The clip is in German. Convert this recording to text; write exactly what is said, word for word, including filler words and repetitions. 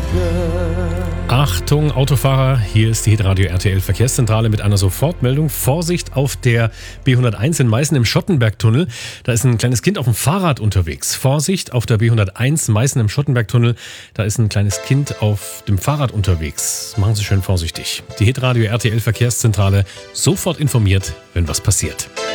Achtung, Autofahrer, hier ist die Hitradio R T L Verkehrszentrale mit einer Sofortmeldung. Vorsicht auf der B hunderteins in Meißen im Schottenbergtunnel. Da ist ein kleines Kind auf dem Fahrrad unterwegs. Vorsicht auf der B hunderteins Meißen im Schottenbergtunnel. Da ist ein kleines Kind auf dem Fahrrad unterwegs. Machen Sie schön vorsichtig. Die Hitradio R T L Verkehrszentrale, sofort informiert, wenn was passiert.